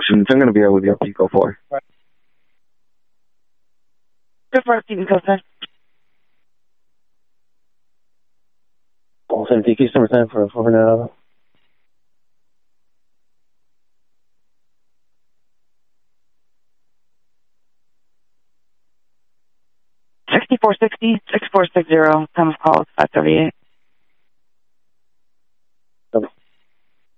Oceans. I'm going to be with you. Go for. Good for Stephen Coastal. Ball 70, keep number 10 for 4 $6460, 6460, time of call is 5:38.